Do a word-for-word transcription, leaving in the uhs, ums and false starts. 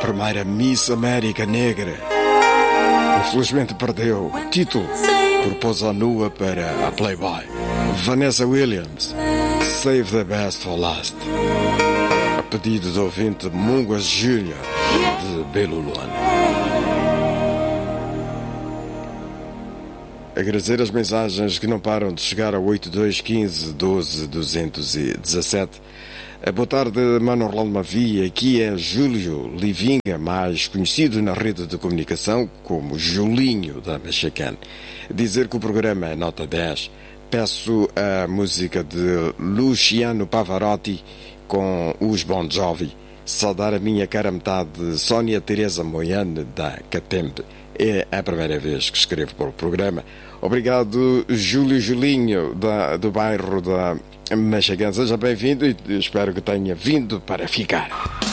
primeira Miss América Negra. Infelizmente perdeu o título por posar nua para a Playboy. Vanessa Williams, Save the Best for Last. A pedido do ouvinte Mungas Júnior de Belo Luano. Agradecer as mensagens que não param de chegar ao oito dois um cinco, doze, duzentos e dezassete. Boa tarde, Mano Orlando Mavia. Aqui é Júlio Livinga, mais conhecido na rede de comunicação como Julinho da Mexicana. Dizer que o programa é nota dez. Peço a música de Luciano Pavarotti com os Bon Jovi. Saudar a minha cara metade, Sónia Teresa Moiane da Catembe. É a primeira vez que escrevo para o programa. Obrigado, Júlio Julinho, da, do bairro da Mexicana. Seja bem-vindo e espero que tenha vindo para ficar.